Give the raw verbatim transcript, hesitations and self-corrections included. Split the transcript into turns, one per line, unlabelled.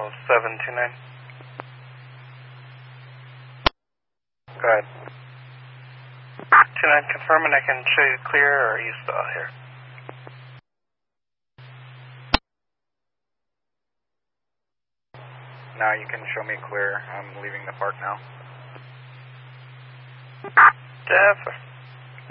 seven two nine. Go ahead. two nine, confirming I can show you clear, or are you still out here?
No, you can show me clear. I'm leaving the park now.
Jeff.